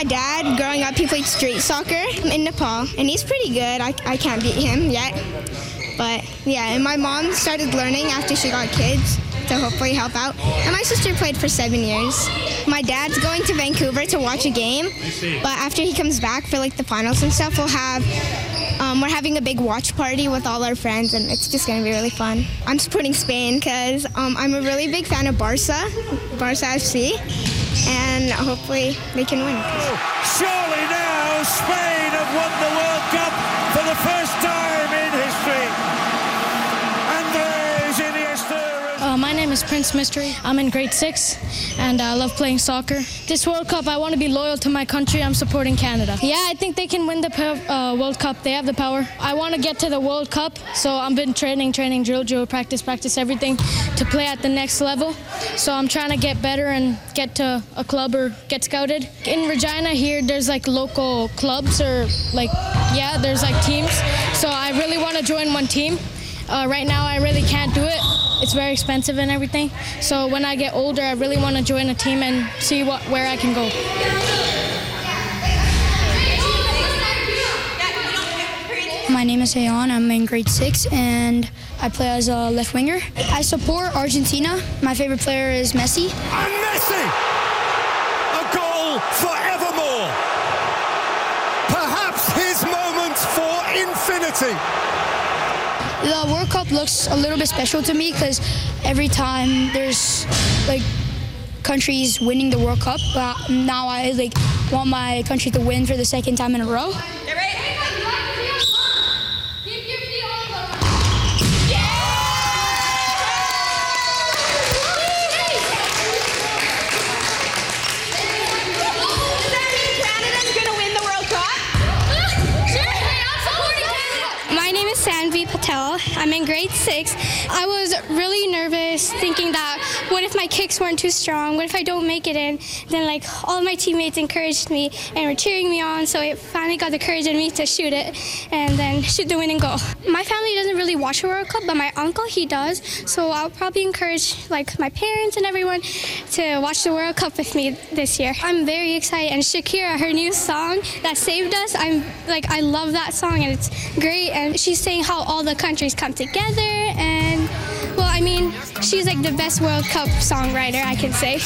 My dad, growing up, he played street soccer in Nepal, and he's pretty good. I can't beat him yet. But yeah, and my mom started learning after she got kids to hopefully help out. And my sister played for 7 years. My dad's going to Vancouver to watch a game, but after he comes back for like the finals and stuff, we're having a big watch party with all our friends, and it's just going to be really fun. I'm supporting Spain because I'm a really big fan of Barca FC, and hopefully they can win. Surely now Spain have won the World Cup for the first time in history. And there's Iniesta. My name is Prince Mystery. I'm in grade 6 and I love playing soccer. This World Cup, I want to be loyal to my country. I'm supporting Canada. Yeah, I think they can win the World Cup. They have the power. I want to get to the World Cup, so I've been training, drill, practice, everything to play at the next level. So I'm trying to get better and get to a club or get scouted. In Regina here, there's like local clubs or there's like teams. So I really want to join one team. Right now, I really can't do it. It's very expensive and everything. So when I get older, I really want to join a team and see where I can go. My name is Hayon. I'm in grade 6 and I play as a left winger. I support Argentina. My favorite player is Messi. And Messi! A goal forevermore. Perhaps his moment for infinity. The World Cup looks a little bit special to me because every time there's countries winning the World Cup, now I want my country to win for the second time in a row. Sanvi Patel. I'm in grade 6. I was really nervous thinking that what if my kicks weren't too strong? What if I don't make it in? Then all of my teammates encouraged me and were cheering me on, so it finally got the courage in me to shoot it and then shoot the winning goal. My family doesn't really watch the World Cup, but my uncle, he does. So I'll probably encourage my parents and everyone to watch the World Cup with me this year. I'm very excited, and Shakira, her new song that saved us, I love that song and it's great, and she's saying how all the countries come together, and she's the best World Cup songwriter, I can say.